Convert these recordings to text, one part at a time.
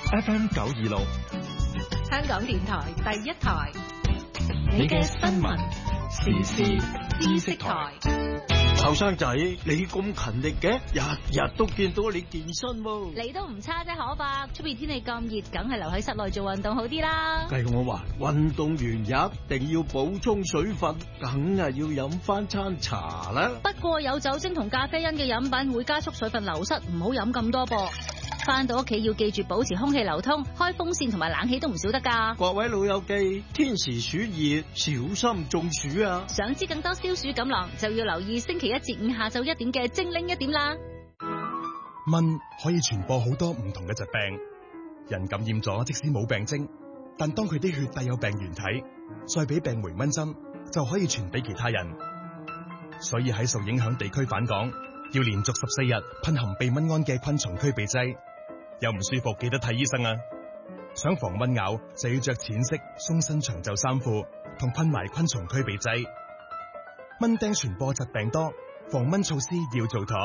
FM 926， 香港電台第一台， 你嘅新聞時事知識台。 後生仔，你咁勤力嘅，日日都見到你健身喎。 你都唔差啫，可伯。出邊天氣咁熱，梗係留喺室內做運動好啲啦。 計我話，運動員一定要補充水分，梗係要飲翻餐茶啦。 不過有酒精同咖啡因嘅飲品會加速水分流失，唔好飲咁多噃。翻到屋企要記住保持空氣流通，開風扇同埋冷氣都唔少得㗎。 各位老友記，天時暑熱，小心中暑啊！ 想知更多消暑錦囊，就要留意星期一至五下晝1點嘅精靈1點啦。 蚊可以傳播好多唔同嘅疾病，人感染咗即使冇病徵，但當佢啲血帶有病原體，再俾病媒蚊針，就可以傳俾其他人。所以喺受影響地區返港，要連續14日噴含避蚊胺嘅昆蟲驅避劑。有唔舒服記得睇醫生啊！想防蚊咬就要着淺色鬆身長袖衫褲，同噴埋昆蟲驅避劑。蚊叮傳播疾病多，防蚊措施要做妥。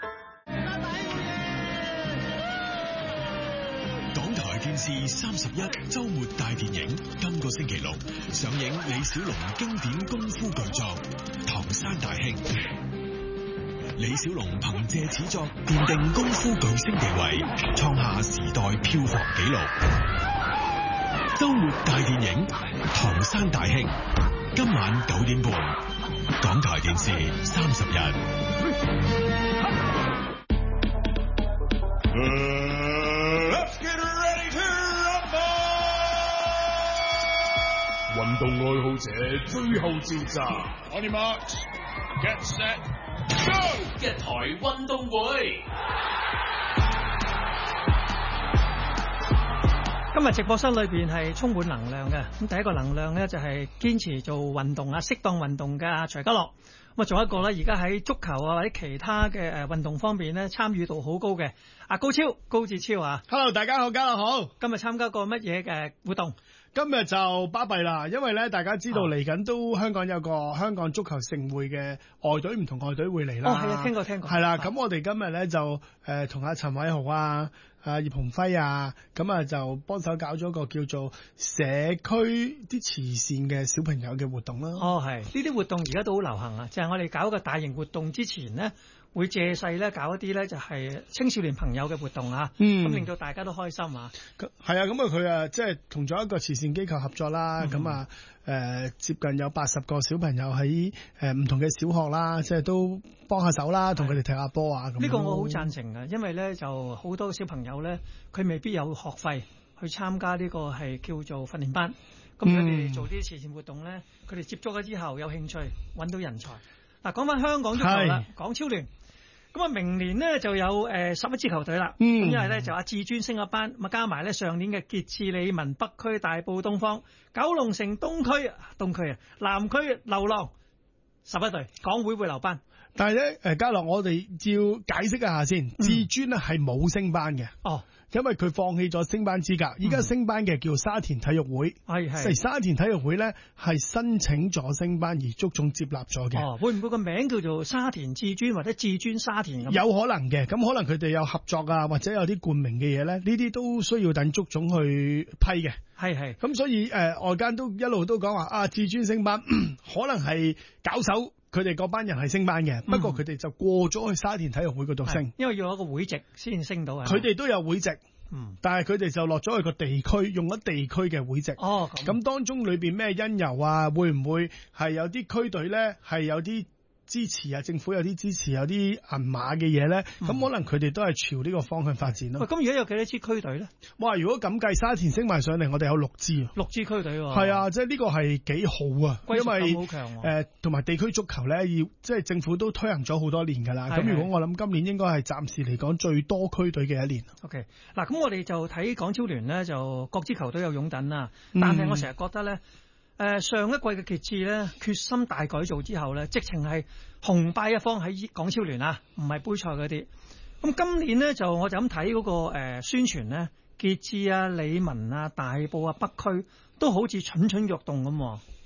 港台電視31周末大電影，今個星期六上映李小龍經典功夫巨作《唐山大兄》。李小龍憑借此作奠定功夫巨星地位，創下時代票房紀錄。周末大電影《唐山大兄》，今晚9點半，港台電視31。 Let's get ready to rumble！ 運動愛好者最後召集 ，On your marks, get set, go！ 一台運動會。 今日直播室裏邊係充滿能量嘅，咁第一個能量咧就係堅持做運動啊，適當運動嘅徐家樂。咁啊，仲有一個咧，而家喺足球啊或者其他嘅運動方面咧參與度好高嘅阿高志超啊。 Hello， 大家好，家樂好。 今日參加過乜嘢嘅活動？ 今日就巴閉啦，因為咧大家知道嚟緊都香港有個香港足球盛會嘅外隊，唔同外隊會嚟啦。 哦，係啊，聽過。 係啦，咁我哋今日咧就同阿陳偉豪啊、葉鴻輝啊，咁啊就幫手搞咗個叫做社區啲慈善嘅小朋友嘅活動啦。 哦，係，呢啲活動而家都好流行啊，就係我哋搞一個大型活動之前呢，會借勢咧搞一啲咧就係青少年朋友嘅活動啊，咁令到大家都開心啊。 係啊，咁啊佢即係同咗一個慈善機構合作啦，咁接近有80個小朋友喺唔同嘅小學啦，即係都幫下手啦，同佢哋踢下波啊。咁呢個我好贊成嘅，因為咧就好多小朋友咧，佢未必有學費去參加呢個係叫做訓練班，咁佢哋做啲慈善活動咧，佢哋接觸咗之後有興趣，揾到人才。嗱，講翻香港足球啦，港超聯。咁啊，明年呢就有11支球隊啦。咁因為咧就阿至尊升咗班，咁啊加埋咧上年嘅傑志、理文、北區、大埔、東方、九龍城、東區啊、南區、流浪11隊，港會留班。 但係咧嘉樂，我哋要解釋一下先，至尊咧係冇升班嘅。哦。因為佢放棄咗升班資格，依家升班嘅叫沙田體育會，係沙田體育會咧係申請咗升班而足總接納咗嘅。 哦，會唔會個名叫做沙田至尊或者至尊沙田咁？ 有可能嘅，咁可能佢哋有合作啊，或者有啲冠名嘅嘢咧，呢啲都需要等足總去批嘅。 係。 咁所以外間都一路都講話啊，至尊升班可能係搞手。佢哋嗰班人係升班嘅，不過佢哋就過咗去沙田體育會嗰度升， 因為要攞個會籍先升到。 佢哋都有會籍，但係佢哋就落咗去個地區，用咗地區嘅會籍。 哦， 咁當中裏邊咩因由啊？會唔會係有啲區隊咧係有啲支持啊？政府有啲支持，有啲銀碼嘅嘢咧，咁可能佢哋都係朝呢個方向發展咯。 咁而家有幾多支區隊咧？ 哇！如果咁計，沙田升埋上嚟，我哋有6支 ，6支區隊喎。 係啊，即係呢個係幾好啊，因為好強同埋地區足球咧，要即係政府都推行咗好多年㗎啦。咁如果我諗今年應該係暫時嚟講最多區隊嘅一年。 OK， 嗱咁我哋就睇港超聯咧，就各支球隊有擁躉啦，但係我成日覺得咧。上一季嘅傑志咧，決心大改造之後咧，直情係雄霸一方喺港超聯啊，唔係杯賽嗰啲。咁今年咧我就咁睇嗰個宣傳咧，傑志啊、理文啊、大埔啊、北區都好似蠢蠢欲動咁。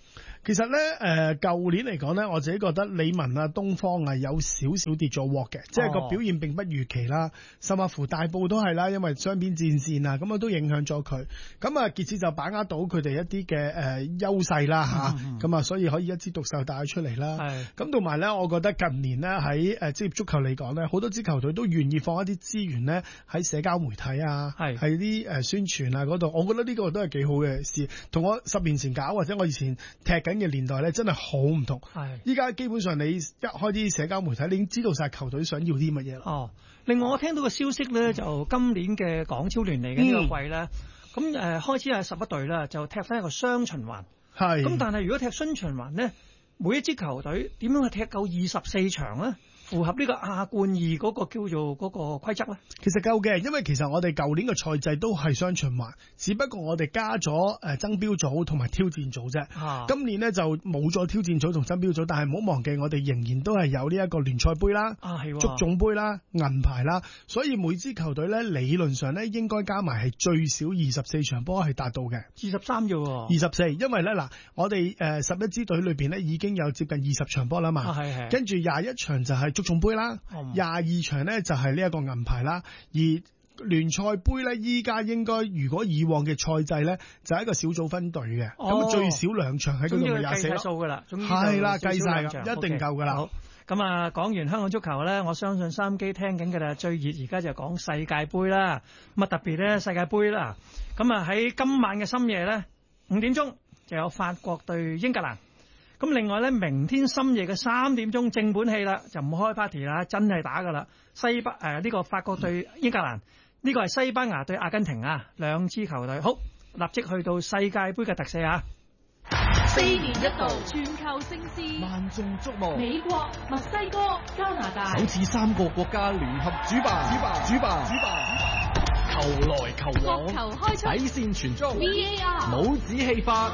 其實咧，舊年嚟講咧，我自己覺得理文啊、東方啊有少少跌咗鑊嘅，即係個表現並不如期啦。甚至乎大埔都係啦，因為雙邊戰線啊，咁啊都影響咗佢。咁啊，傑志就把握到佢哋一啲嘅優勢啦嚇，咁啊，所以可以一枝獨秀帶出嚟啦。咁同埋咧，我覺得近年咧喺職業足球嚟講咧，好多支球隊都願意放一啲資源咧喺社交媒體啊，係啲宣傳啊嗰度，我覺得呢個都係幾好嘅事。同我10年前搞或者我以前踢緊嘅年代咧，真係好唔同。依家基本上你一開啲社交媒體，你已經知道晒球隊想要啲乜嘢啦。 另外我聽到個消息咧，就今年嘅港超聯嚟嘅呢個季咧，咁開始係11隊啦，就踢翻一個雙循環。咁但係如果踢雙循環咧，每一支球隊點樣去踢夠24場咧？符合呢個亞冠2嗰個叫做嗰個規則咧？ 其實夠嘅，因為其實我哋舊年嘅賽制都係雙循環，只不過我哋加咗爭標組同埋挑戰組啫。今年咧就冇咗挑戰組同爭標組，但係唔好忘記我哋仍然都係有呢一個聯賽盃啦、足總盃啦、銀牌啦，所以每支球隊咧理論上咧應該加埋係最少24場波係達到嘅。 23啫喎。 24，因為咧嗱，我哋11支隊裏邊咧已經有接近20場波啦嘛，跟住21場就係足總盃啦，22場咧就係呢一個銀牌啦，而聯賽盃咧依家應該如果以往嘅賽制咧就係一個小組分隊嘅，咁最少2場喺嗰度咪24 數噶啦， 係啦，計晒噶，一定夠噶啦。 好，咁啊講完香港足球咧，我相信收音機聽緊嘅啦，最熱而家就講世界盃啦，咁啊特別咧世界盃啦，咁啊喺今晚嘅深夜咧5點鐘就有法國對英格蘭。咁另外咧，明天深夜嘅3點鐘正本戲啦，就唔開 party 啦，真係打噶啦。呢個法國對英格蘭，呢個係西班牙對阿根廷啊，兩支球隊。好，立即去到世界盃嘅特寫啊 ！4年一度全球盛事， 萬眾矚目。 美國、墨西哥、加拿大， 首次3個國家聯合主辦。球來球往， 國球開出， 底線傳中 ，VAR， 帽子戲法。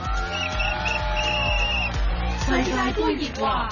世界盃熱話，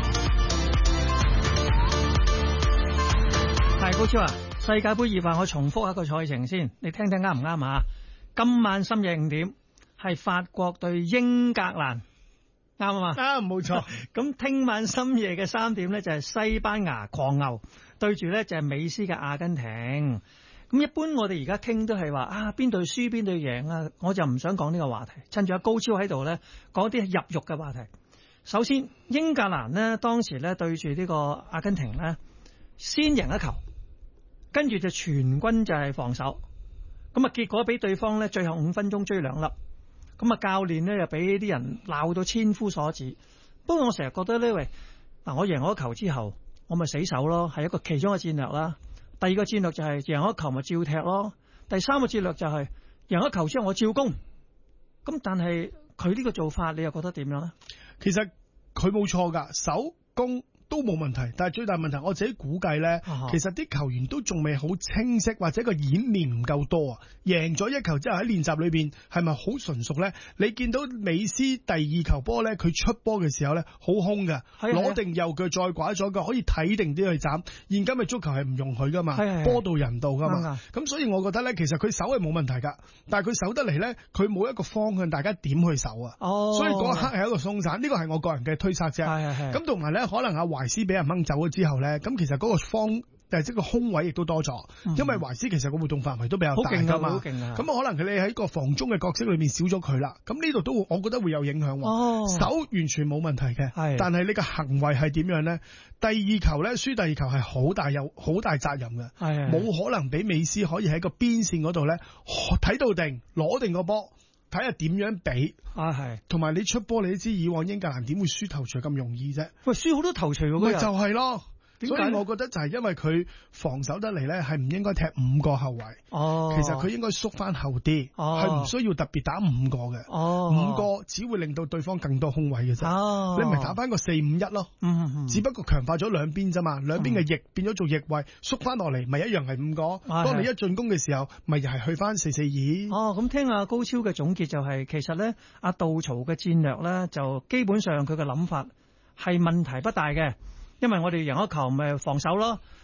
係高超啊！世界盃熱話，我重複一個賽程先，你聽聽啱唔啱啊？今晚深夜5點係法國對英格蘭，啱啊嘛？ 啱，冇錯。 咁聽晚深夜嘅3點咧就係西班牙狂牛對住咧就係美斯嘅阿根廷。咁一般我哋而家傾都係話啊邊隊輸邊隊贏啊，我就唔想講呢個話題。趁住阿高超喺度咧，講啲入肉嘅話題。首先，英格蘭呢當時咧對住呢個阿根廷咧，先贏一球，跟住就全軍就係防守，咁啊結果俾對方咧最後5分鐘追2粒，咁啊教練咧又俾啲人鬧到千夫所指。不過我成日覺得呢，喂，嗱我贏咗球之後，我咪死守咯，係一個其中嘅戰略啦。第二個戰略就係贏咗球咪照踢咯。第三個戰略就係贏咗球之後我照攻。咁但係佢呢個做法，你又覺得點樣咧？ 其實佢冇錯㗎，手攻都冇問題，但係最大問題我自己估計咧，其實啲球員都仲未好清晰，或者個演練唔夠多啊。贏咗一球之後喺練習裏邊係咪好純熟咧？你見到美斯第2球波咧，佢出波嘅時候咧好空㗎，攞定右腳再拐咗腳，可以睇定啲去斬。現今嘅足球係唔容許㗎嘛，波到人到㗎嘛。咁所以我覺得咧，其實佢守係冇問題㗎，但係佢守得嚟咧，佢冇一個方向，大家點去守啊？所以嗰一刻係一個鬆散，呢個係我個人嘅推測啫。咁同埋咧，可能阿懷斯俾人掹走咗之後咧，咁其實嗰個即係個空位亦都多咗，因為懷斯其實個活動範圍都比較大㗎嘛。咁可能佢哋喺個防中嘅角色裏面少咗佢啦。咁呢度都我覺得會有影響。手完全冇問題嘅，但係你個行為係點樣咧？第2球咧輸第2球係好大責任嘅，冇可能俾美斯可以喺個邊線嗰度咧睇到定攞定個波。睇下點樣比同埋你出波，你都知以往英格蘭點會輸頭槌咁容易啫？喂，輸好多頭槌喎，咪就係咯。所以我覺得就係因為佢防守得嚟咧，係唔應該踢5個後衛。其實佢應該縮翻後啲，係唔需要特別打5個嘅。5個只會令到對方更多空位嘅啫。你咪打翻個4-5-1咯。只不過強化咗兩邊啫嘛，兩邊嘅翼變咗做翼位，縮翻落嚟咪一樣係5個。當你一進攻嘅時候，咪又係去翻4-4-2。咁聽阿高超嘅總結就係，其實咧阿杜曹嘅戰略咧，就基本上佢嘅諗法係問題不大嘅。因為我哋贏咗球咪防守咯，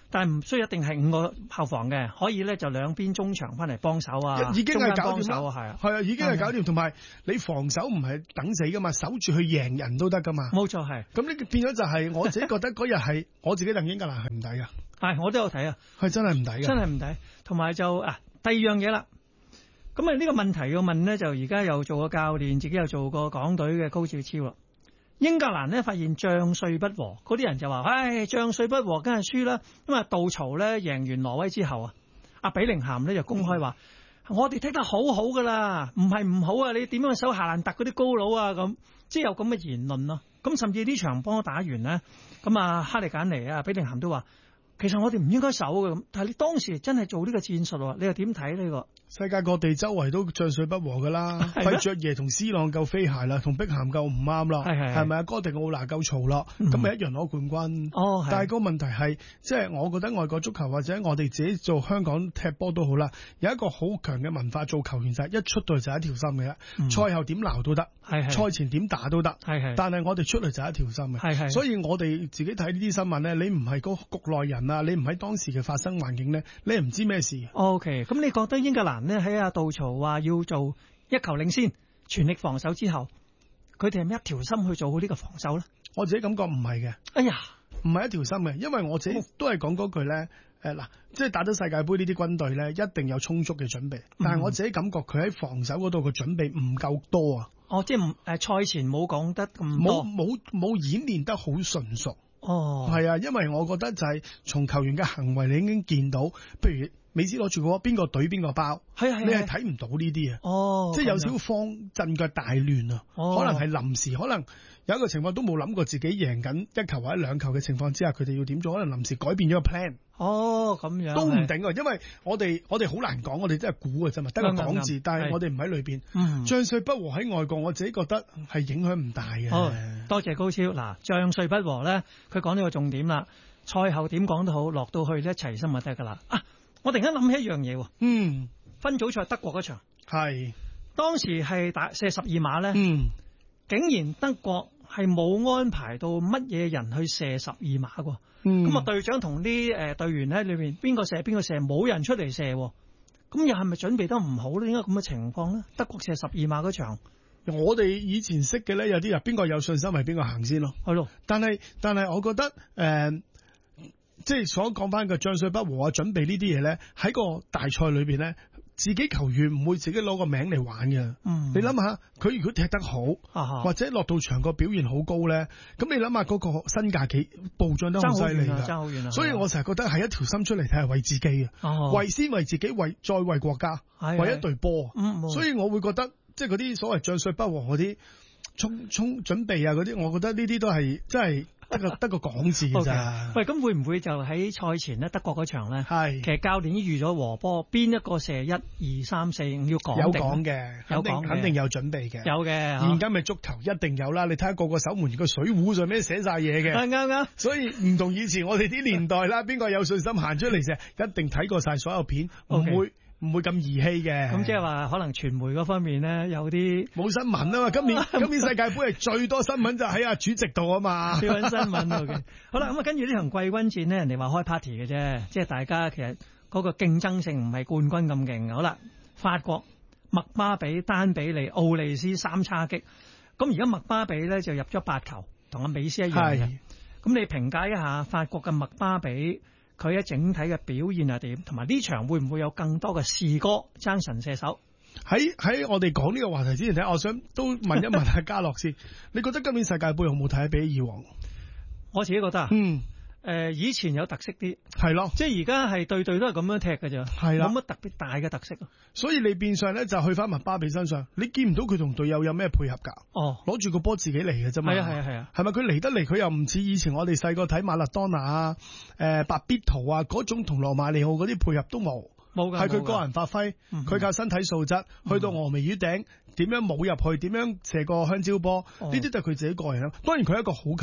但係唔需要一定係5個後防嘅，可以咧就兩邊中場翻嚟幫手啊， 已經係搞掂啦， 係啊，已經係搞掂。同埋你防守唔係等死噶嘛，守住去贏人都得噶嘛。 冇錯係。 咁呢變咗就係我自己覺得嗰日係我自己戥英格蘭係唔抵噶。 係，我都有睇啊， 係真係唔抵嘅， 真係唔抵。同埋就第二樣嘢啦。咁啊呢個問題要問呢，就而家又做過教練，自己又做過港隊嘅高志超啦。英格蘭呢發現將帥不和，嗰啲人就話：唉，將帥不和梗係輸啦。咁啊，杜曹呢贏完挪威之後啊，阿比寧咸呢就公開話：我哋踢得好好噶啦，唔係唔好啊！你點樣守夏蘭特嗰啲高佬啊？咁即係有咁嘅言論咯。咁甚至呢場波打完呢，咁啊哈利簡尼啊比寧咸都話：其實我哋唔應該守嘅咁。但係你當時真係做呢個戰術，你又點睇呢個？ 世界各地周圍都將帥不和噶啦，費爵爺同 C 朗夠飛鞋啦，同碧咸夠唔啱啦，係咪啊？哥迪奧拿夠嘈啦，咁咪一樣攞冠軍。但係個問題係，即係我覺得外國足球或者我哋自己做香港踢波都好啦，有一個好強嘅文化，做球員就係一出到就係一條心嘅，賽後點鬧都得，賽前點打都得，但係我哋出嚟就係一條心嘅，所以我哋自己睇呢啲新聞咧，你唔係個局內人啊，你唔喺當時嘅發生環境咧，你係唔知咩事。 OK， 咁你覺得英格蘭呢喺阿杜曹話要做一球領先，全力防守之後，佢哋係咪一條心去做好呢個防守咧？ 我自己感覺唔係嘅。 哎呀， 唔係一條心嘅，因為我自己都係講嗰句咧，嗱，即係打咗世界盃呢啲軍隊咧，一定有充足嘅準備。但係我自己感覺佢喺防守嗰度嘅準備唔夠多啊。 哦，即係賽前冇講得咁多， 冇演練得好純熟。 哦， 係啊，因為我覺得就係從球員嘅行為，你已經見到，譬如美斯攞住個邊個隊邊個包，你係睇唔到呢啲啊。哦，即係有少少慌陣腳大亂啊。可能係臨時，可能有一個情況都冇諗過自己贏緊一球或者兩球嘅情況之下，佢哋要點做？可能臨時改變咗個 plan。 哦，咁樣都唔定啊，因為我哋好難講，我哋真係估嘅啫嘛，得個講字，但係我哋唔喺裏邊。將帥不和喺外國，我自己覺得係影響唔大嘅。 多謝高超。嗱，將帥不和咧，佢講呢個重點啦。賽後點講都好，落到去一齊心就得噶啦。我突然間諗起一樣嘢。分組賽德國嗰場係當時係打射12碼咧。竟然德國係冇安排到乜嘢人去射12碼喎。咁啊隊長同啲隊員喺裏面邊個射，冇人出嚟射。咁又係咪準備得唔好咧？點解咁嘅情況咧？德國射12碼嗰場， 我哋以前識嘅咧，有啲人邊個有信心，係邊個行先咯。 係咯。 但係我覺得即係所講翻嘅將帥不和啊，準備呢啲嘢咧，喺個大賽裏邊咧，自己球員唔會自己攞個名嚟玩嘅。你諗下，佢如果踢得好，或者落到場個表現好高咧，咁你諗下嗰個身價幾暴漲得好犀利㗎。爭好遠。所以我成日覺得係一條心出嚟睇係為自己嘅，先為自己，再為國家，為一隊波。所以我會覺得即係嗰啲所謂將帥不和嗰啲衝準備啊嗰啲，我覺得呢啲都係真係。得個講字㗎咋？ 喂，咁會唔會就喺賽前咧德國嗰場咧？其實教練已預咗和波，邊一個射1、2、3、4、5要講有講嘅，肯定有準備嘅。 有嘅， 現今嘅足球一定有啦。你睇下個守門員個水壺上面寫晒嘢嘅。 啱。所以唔同以前我哋啲年代啦，邊個有信心行出嚟射，一定睇過晒所有片，唔會咁兒戲嘅。 咁即係話可能傳媒嗰方面咧有啲冇新聞啊嘛。今年世界盃係最多新聞就喺阿主席度啊嘛。 少揾新聞。好啦，咁啊跟住呢場季軍戰呢，人哋話開 party 嘅啫，即係大家其實嗰個競爭性唔係冠軍咁勁。好啦，法國麥巴比、丹比利、奧利斯3叉戟。咁而家麥巴比咧就入咗8球，同阿美斯一樣嘅。咁你評價一下法國嘅麥巴比？佢喺整體嘅表現係點？同埋呢場會唔會有更多嘅士哥爭神射手？ 喺我哋講呢個話題之前，我想都問一問阿嘉樂先，你覺得今年世界盃有冇睇比以往？ 我自己覺得以前有特色啲， 係咯， 即係而家係隊隊都係咁樣踢嘅啫，係啦，冇乜特別大嘅特色。 所以你變相咧就去翻麥巴比身上，你見唔到佢同隊友有咩配合㗎？攞住個波自己嚟嘅啫嘛。係啊，係咪佢嚟得嚟？佢又唔似以前我哋細個睇馬勒當拿啊、白必圖啊嗰種同羅馬尼奧嗰啲配合都冇。冇㗎，係佢個人發揮，佢靠身體素質，去到峨眉魚頂點樣冇入去，點樣射個香蕉波，呢啲就係佢自己個人啦。當然佢係一個好球員，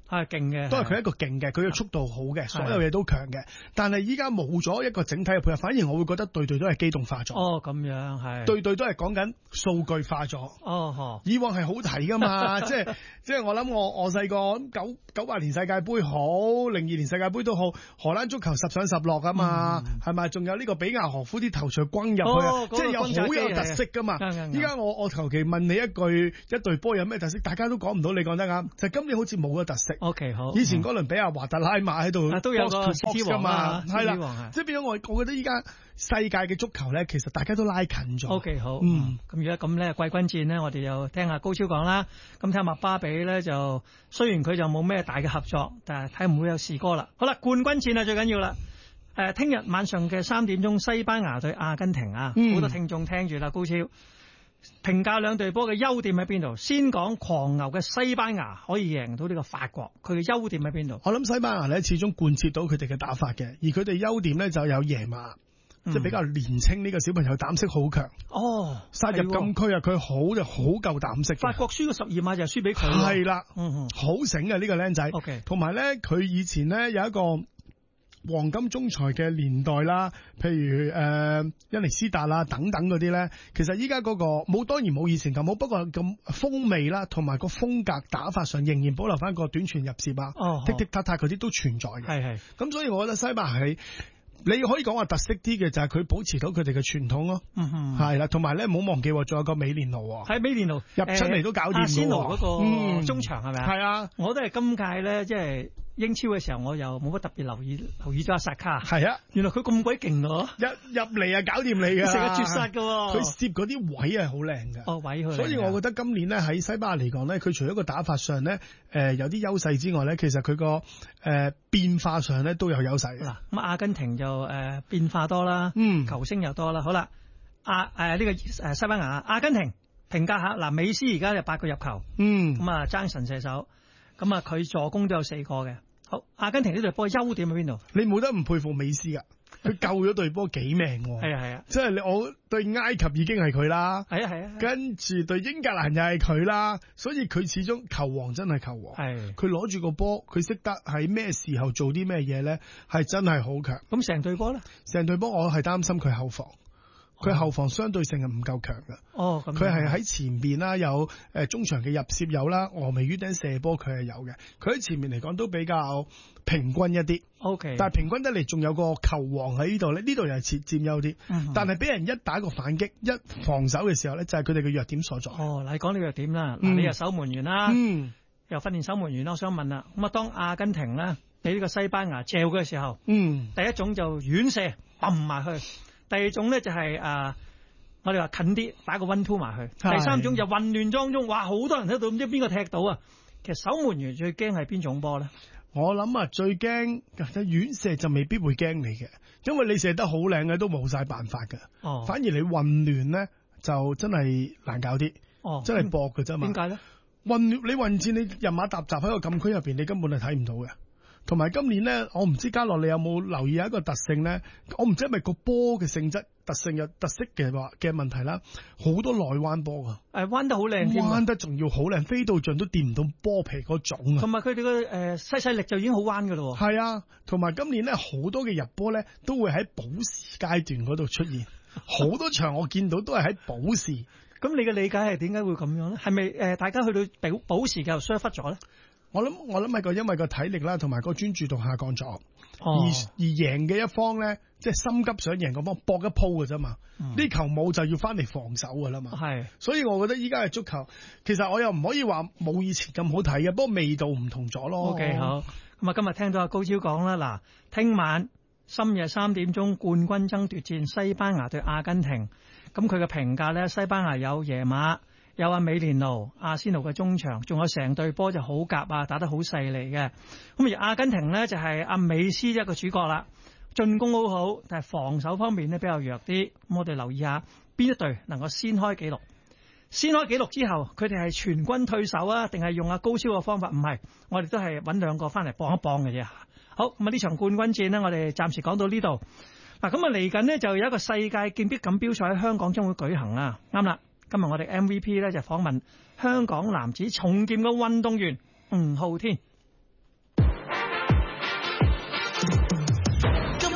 係勁嘅， 都係佢一個勁嘅，佢嘅速度好嘅，所有嘢都強嘅。但係依家冇咗一個整體嘅配合，反而我會覺得隊隊都係機動化咗。 哦，咁樣係。隊隊都係講緊數據化咗。 哦， 以往係好睇噶嘛，即係我諗我細個98年世界盃好，02年世界盃都好，荷蘭足球10上10落啊嘛，係咪？仲有呢個比亞荷夫啲頭槌轟入去，即係有好有特色噶嘛。依家我求其問你一句，一隊波有咩特色，大家都講唔到，你講得啱。就今年好似冇個特色。 OK， 好。 以前哥倫比亞華特拉馬喺度都有個獅子王嘛， 係啦，即係變咗我覺得依家世界嘅足球咧，其實大家都拉近咗。 OK， 好。咁而家咁咧，季軍戰咧，我哋又聽下高超講啦。咁睇下麥巴比咧，就雖然佢就冇咩大嘅合作，但係睇唔會有事歌啦。好啦，冠軍戰啊最緊要啦。聽日晚上嘅3點鐘，西班牙對阿根廷啊，好多聽眾聽住啦。高超評價兩隊波嘅優點喺邊度？先講狂牛嘅西班牙可以贏到呢個法國，佢嘅優點喺邊度？ 我諗西班牙咧始終貫徹到佢哋嘅打法嘅，而佢哋優點咧就有野馬。即係比較年青呢個小朋友膽識好強，殺入禁區啊！佢好夠膽識。 法國輸個12碼就輸俾佢， 係啦，好醒嘅呢個僆仔。同埋咧，佢以前咧有一個黃金中才嘅年代啦，譬如恩尼斯達啦等等嗰啲咧，其實依家嗰個當然冇以前咁好，不過咁風味啦，同埋個風格打法上仍然保留翻個短傳入攝啊，踢踢踏踏嗰啲都存在嘅。係咁，所以我覺得西班牙係。你可以講話特色啲嘅就係佢保持到佢哋嘅傳統咯，係啦，同埋咧唔好忘記仲有個美連奴喎， 喺美連奴入出嚟都搞掂嘅喎，阿仙奴嗰個中場係咪啊？ 係啊， 我都係今屆咧，即係英超嘅時候，我又冇乜特別留意咗阿薩卡。 係啊， 原來佢咁鬼勁㗎， 入嚟啊搞掂你㗎， 成日絕殺㗎喎， 佢攝嗰啲位係好靚㗎， 位佢。 所以我覺得今年咧喺西班牙嚟講咧，佢除咗個打法上咧有啲優勢之外咧，其實佢個變化上咧都有優勢。 嗱，咁阿根廷就變化多啦，球星又多啦。好啦，呢個西班牙阿根廷評價下嗱，美斯而家有8個入球，咁啊爭神射手，咁啊佢助攻都有4個嘅。好，阿根廷呢隊波優點喺邊度？ 你冇得唔佩服美斯噶，佢救咗隊波幾命喎。 係啊， 即係我對埃及已經係佢啦，係啊，跟住對英格蘭又係佢啦，所以佢始終球王真係球王。係，佢攞住個波，佢識得喺咩時候做啲咩嘢咧，係真係好強。 咁成隊波咧？ 成隊波我係擔心佢後防。佢後防相對性係唔夠強㗎。佢係喺前邊啦，有中場嘅入攝有啦，峨眉魚頂射波佢係有嘅。佢喺前面嚟講都比較平均一啲。但係平均得嚟仲有個球王喺呢度咧，呢度又係佔優啲。但係俾人一打個反擊，一防守嘅時候咧，就係佢哋嘅弱點所在。 你講呢個弱點啦，你又守門員啦，又訓練守門員啦，我想問啦，咁啊當阿根廷咧俾呢個西班牙嚼嘅時候，第一種就遠射揼埋去。第二種咧就係我哋話近啲打個 1-2 埋去。第三種就混亂當中，哇！好多人喺度，唔知邊個踢到啊！其實守門員最驚係邊種波咧？ 我諗最驚遠射就未必會驚你嘅，因為你射得好靚嘅都冇晒辦法㗎。反而你混亂咧就真係難搞啲。真係搏㗎啫嘛。點解咧？你混戰，你人馬沓雜喺個禁區入邊，你根本係睇唔到嘅。同埋今年咧，我唔知嘉樂你有冇留意有一個特性咧？我唔知係咪個波嘅性質特性有特色嘅問題啦，好多內彎波啊！ 彎得好靚， 彎得仲要好靚，飛到盡都掂唔到波皮嗰種啊！ 同埋佢哋嘅細力就已經好彎㗎咯喎。 係啊，同埋今年咧好多嘅入波咧都會喺補時階段嗰度出現，好多場我見到都係喺補時。 咁你嘅理解係點解會咁樣咧？係咪大家去到補時嘅疏忽咗咧？ 我諗係因為個體力啦，同埋個專注度下降咗，而贏嘅一方咧，即係心急想贏嗰方搏一鋪㗎啫嘛，呢球冇就要翻嚟防守㗎啦嘛，所以我覺得依家嘅足球，其實我又唔可以話冇以前咁好睇嘅，不過味道唔同咗咯。 OK， 好，咁啊今日聽到阿高超講啦，嗱，聽晚深夜3點鐘冠軍爭奪戰西班牙對阿根廷，咁佢嘅評價咧，西班牙有耶馬。有阿美連奴、阿仙奴嘅中場，仲有成隊波就好夾啊，打得好犀利嘅。咁而阿根廷呢，就係阿美斯一個主角啦，進攻好好，但係防守方面呢比較弱啲。咁我哋留意下邊一隊能夠先開紀錄。先開紀錄之後，佢哋係全軍退守啊，定係用阿高超嘅方法？唔係，我哋都係揾兩個翻嚟幫一幫嘅啫。好，咁啊呢場冠軍戰呢，我哋暫時講到呢度。嗱，咁啊嚟緊呢，就有一個世界劍擊錦標賽喺香港將會舉行啊。啱啦。今日我哋 MVP 咧就訪問香港男子重劍嘅運動員吳浩天。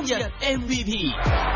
今日 MVP。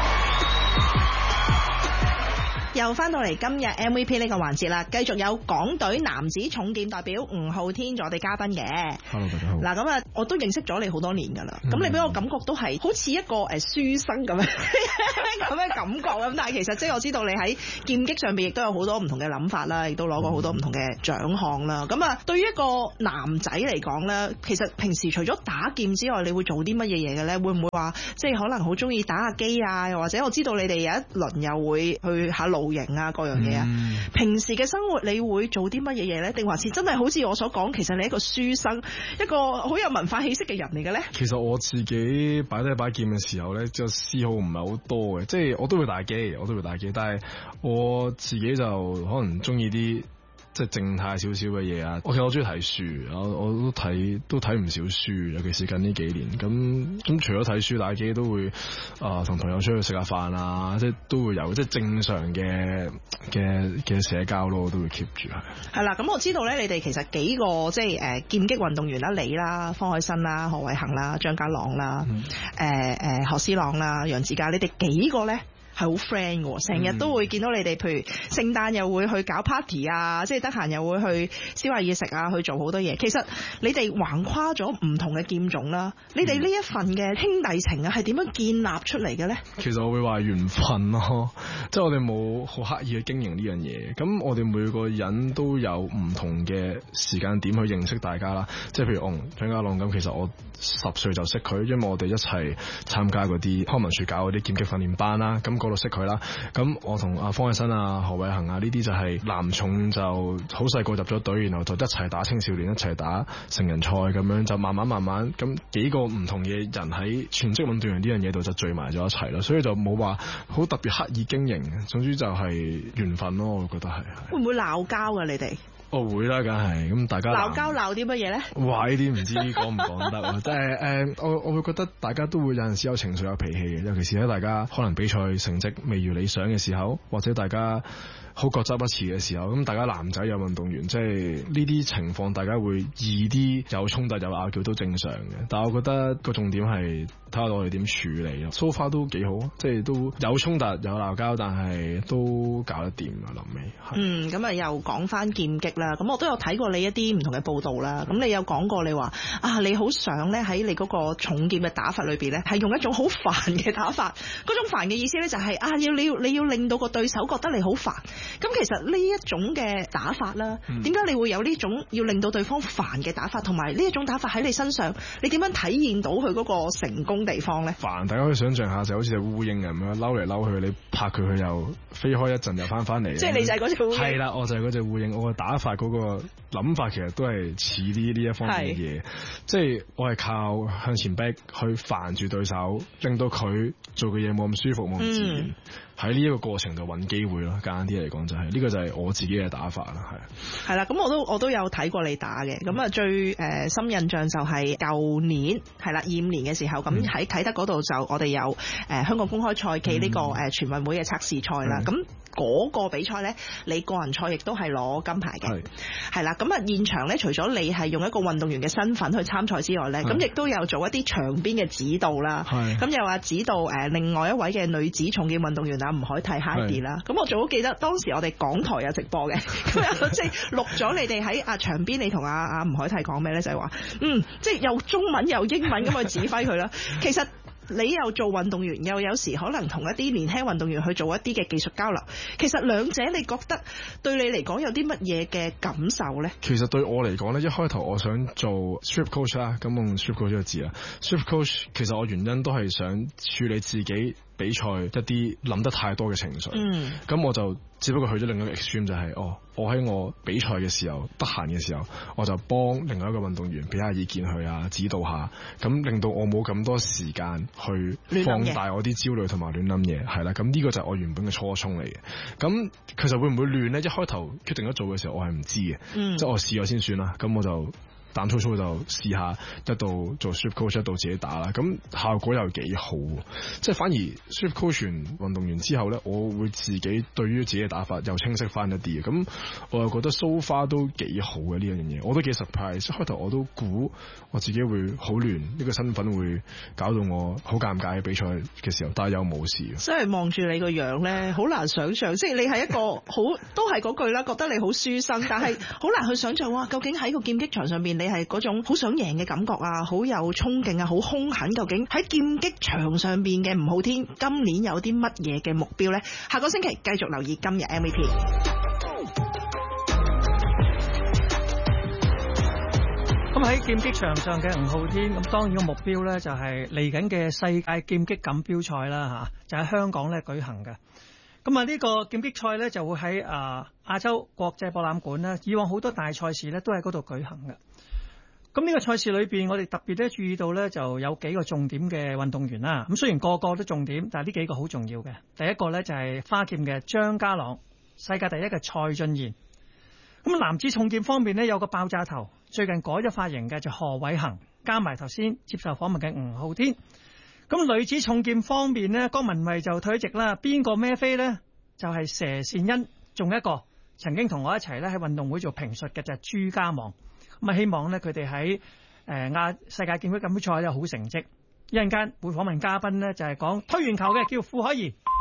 又翻到嚟今日 MVP 呢個環節啦，繼續有港隊男子重劍代表吳浩天做我哋嘉賓嘅。 Hello， 大家好。 嗱咁啊，我都認識咗你好多年㗎啦。咁你俾我感覺都係好似一個書生咁樣咁嘅感覺咁，但係其實即係我知道你喺劍擊上邊亦都有好多唔同嘅諗法啦，亦都攞過好多唔同嘅獎項啦。咁啊，對於一個男仔嚟講咧，其實平時除咗打劍之外，你會做啲乜嘢嘢嘅咧？會唔會話即係可能好中意打下機啊？又或者我知道你哋有一輪又會去下露營啊，各樣嘢啊。平時嘅生活你會做啲乜嘢嘢咧？定還是真係好似我所講，其實你係一個書生，一個好有文化氣息嘅人嚟嘅咧？ 其實我自己擺低把劍嘅時候咧，就嗜好唔係好多嘅，即係我都會打機，但係我自己就可能中意啲即係靜態少少嘅嘢啊。其實我中意睇書，我都睇唔少書，尤其是近呢幾年。咁除咗睇書打機，都會同朋友出去食下飯啊，即係都會有即係正常嘅社交咯，我都會 keep 住係。 係啦，咁我知道咧，你哋其實幾個即係劍擊運動員啦，你啦、方海申啦、何偉恒啦、張家朗啦、何思朗啦、楊子嘉，你哋幾個咧係好 friend 嘅，成日都會見到你哋，譬如聖誕又會去搞 party 啊，即係得閒又會去燒下嘢食啊，去做好多嘢。其實你哋橫跨咗唔同嘅劍種啦，你哋呢一份嘅兄弟情啊，係點樣建立出嚟嘅咧？ 其實我會話緣分咯，即係我哋冇好刻意去經營呢樣嘢。咁我哋每個人都有唔同嘅時間點去認識大家啦。即係譬如張家朗咁，其實我10歲就識佢，因為我哋一齊參加嗰啲康文署搞嗰啲劍擊訓練班啦。咁嗰度識佢啦。咁我同方海申啊、何偉恒啊呢啲就係男重就好細個入咗隊，然後就一齊打青少年，一齊打成人賽咁樣，就慢慢咁幾個唔同嘅人喺全職運動員呢樣嘢度就聚埋咗一齊咯。所以就冇話好特別刻意經營，總之就係緣分咯。我覺得係。 會唔會鬧交㗎你哋？ 我會啦，梗係咁大家鬧交鬧啲乜嘢咧？ 哇！呢啲唔知講唔講得啊！即係我會覺得大家都會有陣時有情緒有脾氣嘅，尤其是喺大家可能比賽成績未如理想嘅時候，或者大家好各執不持嘅時候，咁大家男仔有運動員，即係呢啲情況大家會易啲有衝突有拗撬都正常嘅。但係我覺得個重點係睇下我哋點處理咯。So far 都幾好，即係都有衝突有鬧交，但係都搞得掂啊！臨尾咁啊又講翻劍擊啦。咁我都有睇過你一啲唔同嘅報道啦。咁你有講過你話你好想咧喺你嗰個重劍嘅打法裏邊咧，係用一種好煩嘅打法。嗰種煩嘅意思咧就係你要令到個對手覺得你好煩。咁其實呢一種嘅打法啦，點解你會有呢種要令到對方煩嘅打法，同埋呢一種打法喺你身上，你點樣體驗到佢嗰個成功地方咧？ 煩，大家可以想象下，就好似隻烏蠅咁樣嬲嚟嬲去，你拍佢又飛開一陣又翻嚟。即係你就係嗰隻烏蠅。係啦，我就係嗰隻烏蠅。我嘅打法嗰個諗法其實都係似呢一方面嘅嘢，即係我係靠向前逼去煩住對手，令到佢做嘅嘢冇咁舒服冇咁自然。喺呢一個過程度揾機會咯，簡單啲嚟講就係呢個就係我自己嘅打法啦， 係啦，咁我都有睇過你打嘅，咁最深印象就係舊年係啦25年嘅時候，咁喺啟德嗰度就我哋有香港公開賽暨呢個全運會嘅測試賽啦，咁嗰個比賽咧，你個人賽亦都係攞金牌嘅，係啦，咁現場咧除咗你係用一個運動員嘅身份去參賽之外咧，咁亦都有做一啲場邊嘅指導啦，咁又話指導另外一位嘅女子重劍運動員吳海緹 Heidi 啦，咁我仲好記得當時我哋港台有直播嘅，咁即係錄咗你哋喺場邊，你同吳海緹講咩咧？就係話，即係又中文又英文咁去指揮佢啦。其實你又做運動員，又有時可能同一啲年輕運動員去做一啲嘅技術交流。其實兩者你覺得對你嚟講有啲乜嘢嘅感受咧？ 其實對我嚟講咧，一開頭我想做 strip coach 啦，咁用 strip coach 呢個字啦。strip coach 其實我原因都係想處理自己比賽一啲諗得太多嘅情緒，咁我就只不過去咗另一個 extreme， 就係我喺我比賽嘅時候得閒嘅時候，我就幫另外一個運動員俾下意見佢啊，指導下，咁令到我冇咁多時間去放大我啲焦慮同埋亂諗嘢，係啦，咁呢個就係我原本嘅初衷嚟嘅。咁其實會唔會亂呢？一開頭決定咗做嘅時候，我係唔知嘅，即係我試咗先算啦。咁我就膽粗粗就試下一度做 strength coach 一度自己打啦，咁效果又幾好，即係反而 strength coach 完運動員之後咧，我會自己對於自己嘅打法又清晰翻一啲，咁我又覺得 so far 都幾好嘅呢樣嘢，我都幾 surprise， 開頭我都估我自己會好亂，呢個身份會搞到我好尷尬喺比賽嘅時候，但係又冇事。 即係望住你個樣咧，好難想像，即係你係一個好都係嗰句啦，覺得你好書生，但係好難去想像哇，究竟喺個劍擊場上邊你係嗰種好想贏嘅感覺啊，好有衝勁啊，好兇狠，究竟喺劍擊場上邊嘅吳浩天今年有啲乜嘢嘅目標咧？下個星期繼續留意今日 MVP。 咁喺劍擊場上嘅吳浩天，咁當然個目標咧就係嚟緊嘅世界劍擊錦標賽啦嚇，就喺香港咧舉行嘅。咁啊呢個劍擊賽咧就會喺亞洲國際博覽館咧，以往好多大賽事咧都喺嗰度舉行嘅。咁呢個賽事裏邊，我哋特別咧注意到咧就有幾個重點嘅運動員啦。咁雖然個個都重點，但係呢幾個好重要嘅。第一個咧就係花劍嘅張家朗，世界第一嘅蔡俊彥。咁男子重劍方面呢，有個爆炸頭，最近改咗髮型嘅就何偉恒，加埋頭先接受訪問嘅吳浩天。咁女子重劍方面呢，江文蔚就退咗役啦，邊個孭飛呢？就係佘善恩，仲有一個曾經同我一齊咧喺運動會做評述嘅就係朱家望。咁啊希望呢，佢哋喺亞世界劍擊錦標賽有好成績。一陣間會訪問嘉賓呢，就係講推圓球嘅叫傅海怡。